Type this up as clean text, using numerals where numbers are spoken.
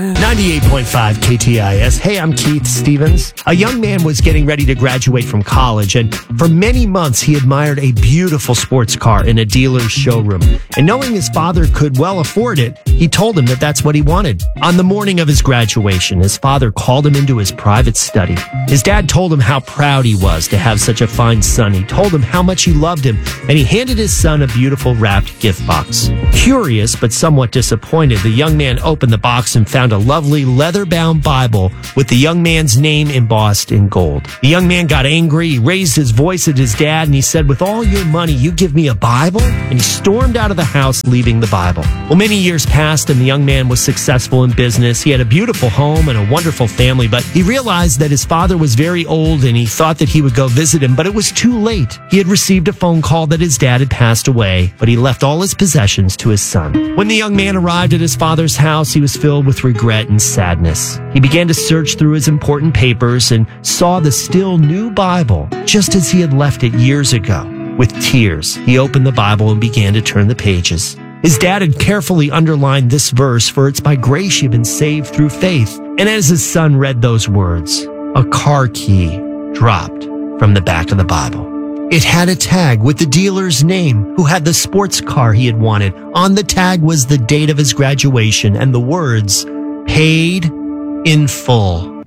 98.5 KTIS. Hey, I'm Keith Stevens. A young man was getting ready to graduate from college, and for many months he admired a beautiful sports car in a dealer's showroom. And knowing his father could well afford it, he told him that that's what he wanted. On the morning of his graduation, his father called him into his private study. His dad told him how proud he was to have such a fine son. He told him how much he loved him, and he handed his son a beautiful wrapped gift box. Curious but somewhat disappointed, the young man opened the box and found a lovely leather-bound Bible with the young man's name embossed in gold. The young man got angry. He raised his voice at his dad and he said, "With all your money, you give me a Bible?" And he stormed out of the house, leaving the Bible. Well, many years passed and the young man was successful in business. He had a beautiful home and a wonderful family, but he realized that his father was very old and he thought that he would go visit him, but it was too late. He had received a phone call that his dad had passed away, but he left all his possessions to his son. When the young man arrived at his father's house, he was filled with regret and sadness. He began to search through his important papers and saw the still new Bible, just as he had left it years ago. With tears, he opened the Bible and began to turn the pages. His dad had carefully underlined this verse, "For it's by grace you've been saved through faith." And as his son read those words, a car key dropped from the back of the Bible. It had a tag with the dealer's name who had the sports car he had wanted. On the tag was the date of his graduation and the words, "Paid in full."